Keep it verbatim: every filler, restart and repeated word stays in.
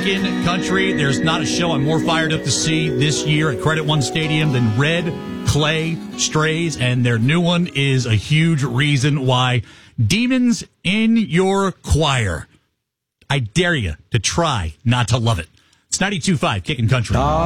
Kickin' Country. There's not a show I'm more fired up to see this year at Credit One Stadium than Red Clay Strays, and their new one is a huge reason why. Demons in Your Choir. I dare you to try not to love it. It's ninety-two point five Kickin' Country.